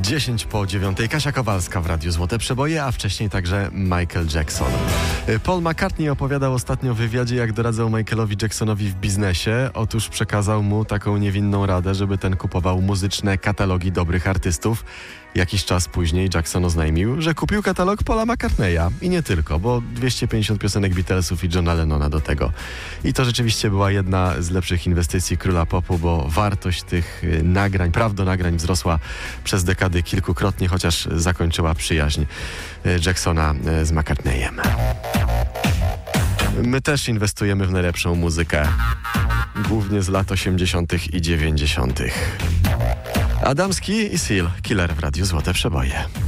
10 po 9. Kasia Kowalska w Radiu Złote Przeboje, a wcześniej także Michael Jackson. Paul McCartney opowiadał ostatnio w wywiadzie, jak doradzał Michaelowi Jacksonowi w biznesie. Otóż przekazał mu taką niewinną radę, żeby ten kupował muzyczne katalogi dobrych artystów. Jakiś czas później Jackson oznajmił, że kupił katalog Paula McCartneya. I nie tylko, bo 250 piosenek Beatlesów i Johna Lennona do tego. I to rzeczywiście była jedna z lepszych inwestycji króla popu, bo wartość tych nagrań, nagrań wzrosła przez dekady kilkukrotnie, chociaż zakończyła przyjaźń Jacksona z McCartneyem. My też inwestujemy w najlepszą muzykę. Głównie z lat 80. i 90. Adamski i Seal, Killer w Radiu Złote Przeboje.